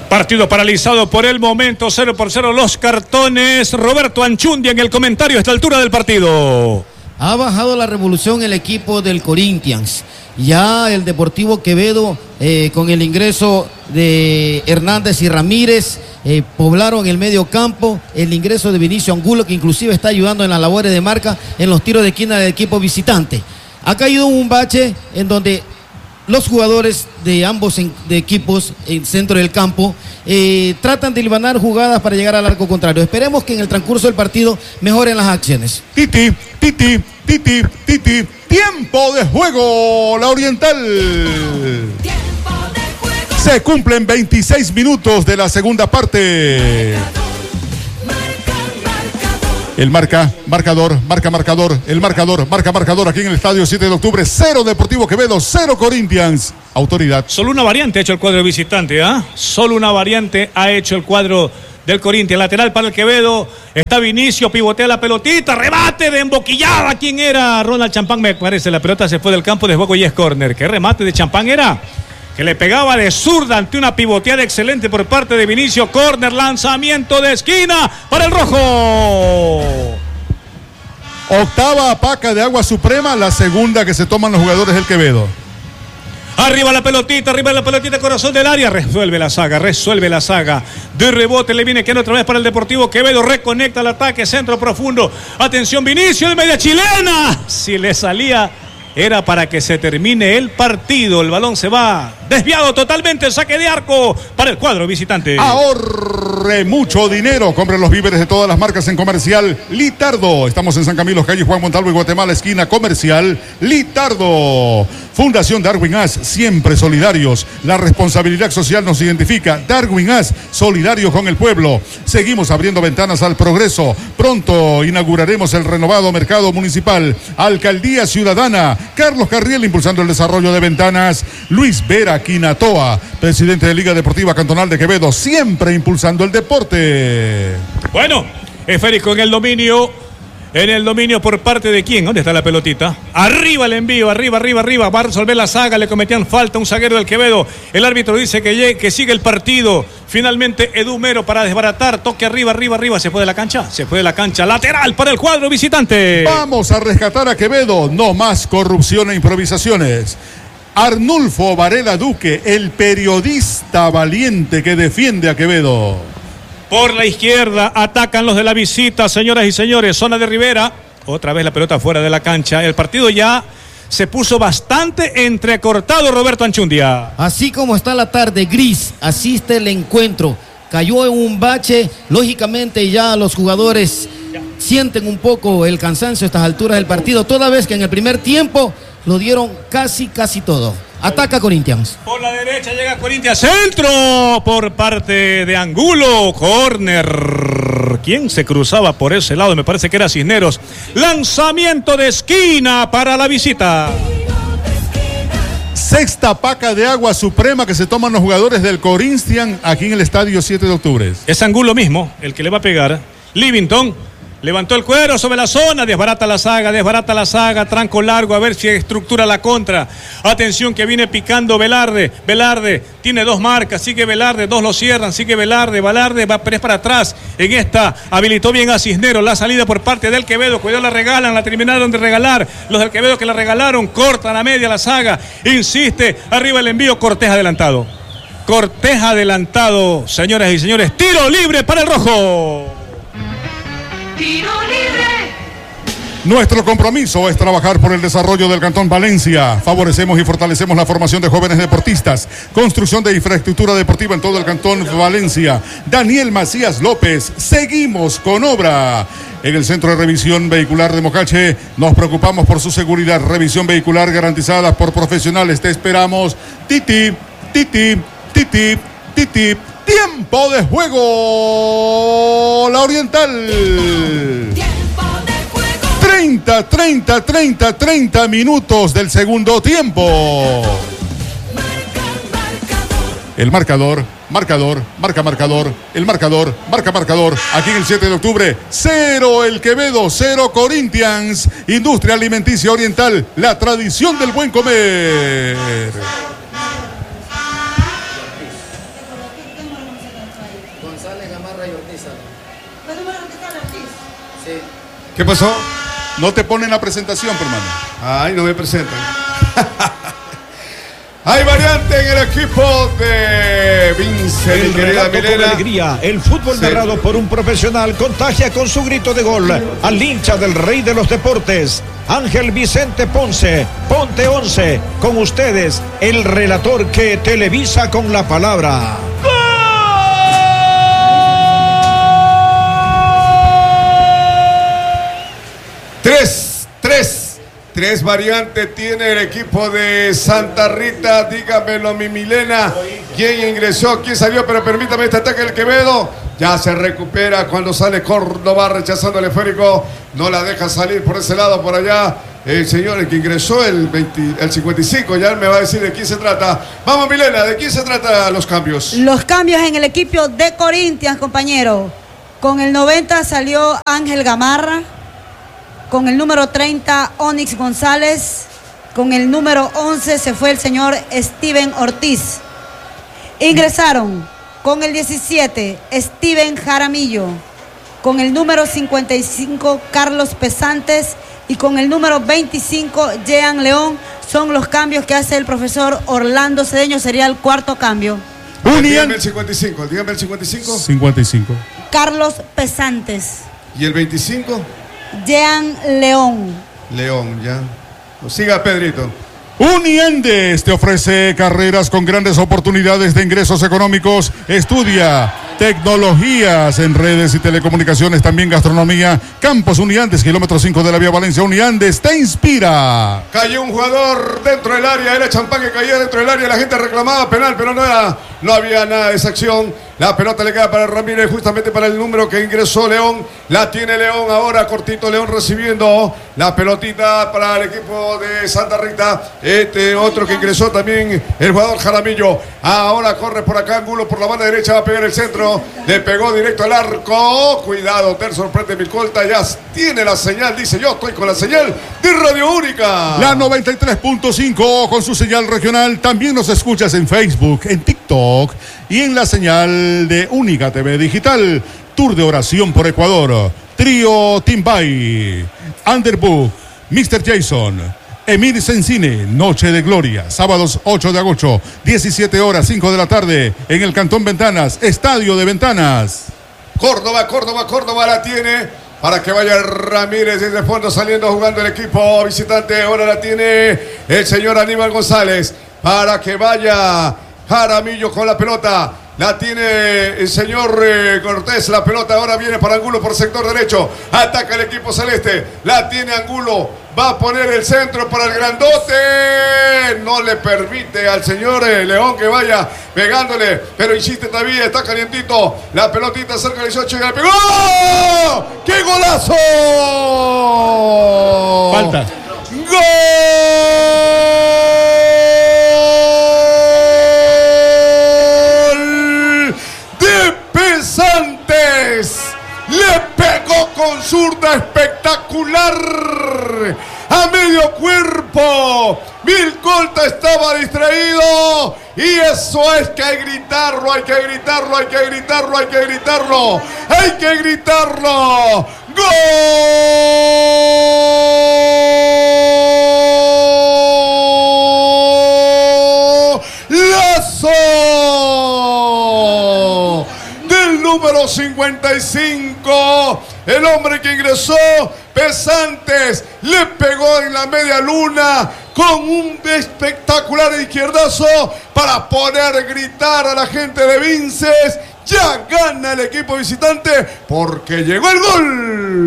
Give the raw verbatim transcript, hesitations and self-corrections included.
Partido paralizado por el momento, cero por cero los cartones. Roberto Anchundia en el comentario a esta altura del partido. Ha bajado la revolución el equipo del Corinthians. Ya el Deportivo Quevedo, eh, con el ingreso de Hernández y Ramírez, eh, poblaron el medio campo. El ingreso de Vinicio Angulo, que inclusive está ayudando en las labores de marca en los tiros de esquina del equipo visitante. Ha caído un bache en donde los jugadores de ambos en, de equipos en centro del campo eh, tratan de hilvanar jugadas para llegar al arco contrario. Esperemos que en el transcurso del partido mejoren las acciones. Titi, Titi, Titi, Titi. Tiempo de juego, la Oriental. Tiempo de juego. Se cumplen veintiséis minutos de la segunda parte. El marca, marcador, marca, marcador, el marcador, marca, marcador aquí en el estadio siete de octubre, cero Deportivo Quevedo, cero Corinthians. Autoridad. Solo una variante ha hecho el cuadro visitante, ¿ah? ¿eh? Solo una variante ha hecho el cuadro del Corinthians. Lateral para el Quevedo, está Vinicio, pivotea la pelotita, remate de emboquillada. ¿Quién era? Ronald Champán, me parece. La pelota se fue del campo de juego y es córner. ¿Qué remate de Champán era? Que le pegaba de zurda ante una pivoteada excelente por parte de Vinicio. Córner, lanzamiento de esquina para el rojo. Octava paca de agua suprema, la segunda que se toman los jugadores del Quevedo. Arriba la pelotita, arriba la pelotita, corazón del área. Resuelve la saga, resuelve la saga. De rebote le viene quedando otra vez para el Deportivo Quevedo. Reconecta el ataque, centro profundo. Atención, Vinicio de media chilena. Si le salía, era para que se termine el partido. El balón se va desviado totalmente. Saque de arco para el cuadro visitante. Ahorre mucho dinero. Compre los víveres de todas las marcas en Comercial Litardo. Estamos en San Camilo, calle Juan Montalvo y Guatemala, esquina Comercial Litardo. Fundación Darwin As, siempre solidarios. La responsabilidad social nos identifica. Darwin As, solidario con el pueblo. Seguimos abriendo ventanas al progreso. Pronto inauguraremos el renovado mercado municipal. Alcaldía Ciudadana. Carlos Carriel impulsando el desarrollo de ventanas. Luis Vera Quinatoa, presidente de Liga Deportiva Cantonal de Quevedo, siempre impulsando el deporte. Bueno, esférico en el dominio. En el dominio por parte de quién. ¿Dónde está la pelotita? Arriba el envío, arriba, arriba, arriba. Va a resolver la saga, le cometían falta un zaguero del Quevedo. El árbitro dice que, llegue, que sigue el partido. Finalmente Edu Mero para desbaratar. Toque arriba, arriba, arriba. ¿Se fue de la cancha? Se fue de la cancha. Lateral para el cuadro visitante. Vamos a rescatar a Quevedo. No más corrupción e improvisaciones. Arnulfo Varela Duque, el periodista valiente que defiende a Quevedo. Por la izquierda atacan los de la visita, señoras y señores. Zona de Rivera. Otra vez la pelota fuera de la cancha. El partido ya se puso bastante entrecortado, Roberto Anchundia. Así como está la tarde gris, así está el encuentro. Cayó en un bache. Lógicamente ya los jugadores sienten un poco el cansancio a estas alturas del partido, toda vez que en el primer tiempo lo dieron casi, casi todo. Ataca Corinthians. Por la derecha llega Corinthians. Centro por parte de Angulo. Corner. ¿Quién se cruzaba por ese lado? Me parece que era Cisneros. Lanzamiento de esquina para la visita. Sexta paca de agua suprema que se toman los jugadores del Corinthians aquí en el estadio siete de octubre. Es Angulo mismo el que le va a pegar. Livington. Levantó el cuero sobre la zona, desbarata la saga, desbarata la saga, tranco largo, a ver si estructura la contra. Atención que viene picando Velarde, Velarde tiene dos marcas, sigue Velarde, dos lo cierran, sigue Velarde, Velarde va pero es para atrás. En esta habilitó bien a Cisneros, la salida por parte del Quevedo, cuidado la regalan, la terminaron de regalar. Los del Quevedo que la regalaron, corta la media la saga, insiste, arriba el envío, Cortés adelantado. Cortés adelantado, señoras y señores, tiro libre para el rojo. ¡Tiro libre! Nuestro compromiso es trabajar por el desarrollo del Cantón Valencia. Favorecemos y fortalecemos la formación de jóvenes deportistas. Construcción de infraestructura deportiva en todo el Cantón Valencia. Daniel Macías López, seguimos con obra. En el Centro de Revisión Vehicular de Mocache nos preocupamos por su seguridad. Revisión vehicular garantizada por profesionales. Te esperamos. Titi, titi, titi, titi. Tiempo de juego, la Oriental. Tiempo de juego. treinta, treinta, treinta, treinta minutos del segundo tiempo. Marca, marcador. El marcador, marcador, marca marcador, el marcador, marca marcador. Aquí en el siete de octubre, cero el Quevedo, cero Corinthians. Industria Alimenticia Oriental, la tradición del buen comer. Gamarra y Ortiz. Sí. ¿Qué pasó? No te ponen la presentación, hermano. Ay, no me presentan. Hay variante en el equipo de Vince, mi El querida relato con Milena. alegría, el fútbol Sí. narrado por un profesional contagia con su grito de gol al hincha del rey de los deportes, Ángel Vicente Ponce. Ponte once, con ustedes, el relator que televisa con la palabra. Tres, tres. Tres variantes tiene el equipo de Santa Rita. Dígamelo, mi Milena. ¿Quién ingresó? ¿Quién salió? Pero permítame este ataque del Quevedo. Ya se recupera cuando sale Córdoba rechazando el esférico. No la deja salir por ese lado, por allá. El señor, el que ingresó, el, veinte, el cincuenta y cinco, ya me va a decir de quién se trata. Vamos, Milena, ¿de quién se trata los cambios? Los cambios en el equipo de Corinthians, compañero. Con el noventa salió Ángel Gamarra. Con el número treinta, Onix González. Con el número once se fue el señor Steven Ortiz. Ingresaron con el diecisiete, Steven Jaramillo. Con el número cincuenta y cinco, Carlos Pesantes. Y con el número veinticinco, Jean León. Son los cambios que hace el profesor Orlando Cedeño. Sería el cuarto cambio. Dígame el cincuenta y cinco, dígame el cincuenta y cinco. cincuenta y cinco. Carlos Pesantes. ¿Y el veinticinco? Jean León. León, ya. Siga, Pedrito. Uniandes te ofrece carreras con grandes oportunidades de ingresos económicos. Estudia tecnologías en redes y telecomunicaciones, también gastronomía. Campos Uniandes, kilómetro cinco de la vía Valencia. Uniandes te inspira. Cayó un jugador dentro del área, era Champán que caía dentro del área, la gente reclamaba penal, pero no era, no había nada de esa acción. La pelota le queda para Ramírez, justamente para el número que ingresó León. La tiene León ahora, cortito León recibiendo la pelotita para el equipo de Santa Rita. Este otro que ingresó también, el jugador Jaramillo. Ahora corre por acá, Angulo por la banda derecha, va a pegar el centro. Le pegó directo al arco. Cuidado, Ter sorprende mi colta, ya tiene la señal, dice yo estoy con la señal de Radio Única. La noventa y tres punto cinco con su señal regional. También nos escuchas en Facebook, en TikTok y en la señal de Única T V Digital. Tour de oración por Ecuador. Trío Timbay, Underbook, mister Jason, Emir Sencine, Noche de Gloria. Sábados ocho de agosto, diecisiete horas, cinco de la tarde, en el Cantón Ventanas, Estadio de Ventanas. Córdoba, Córdoba, Córdoba la tiene para que vaya Ramírez desde el fondo saliendo jugando el equipo visitante. Ahora la tiene el señor Aníbal González para que vaya Jaramillo con la pelota. La tiene el señor eh, Cortés, la pelota ahora viene para Angulo por sector derecho. Ataca el equipo celeste, la tiene Angulo. Va a poner el centro para el grandote. No le permite al señor eh, León que vaya pegándole, pero insiste todavía, está calientito. La pelotita cerca del dieciocho y la pegó. ¡Qué golazo! Falta. ¡Gol! De Pesantes. Le pegó con zurda espectacular a medio cuerpo. Vilcolta estaba distraído y eso es que hay que gritarlo, hay que gritarlo, hay que gritarlo, hay que gritarlo, hay que gritarlo. ¡Golazo! Del número cincuenta y cinco, el hombre que ingresó, Pesantes, le pegó en la media luna con un espectacular izquierdazo para poder gritar a la gente de Vinces. Ya gana el equipo visitante porque llegó el gol.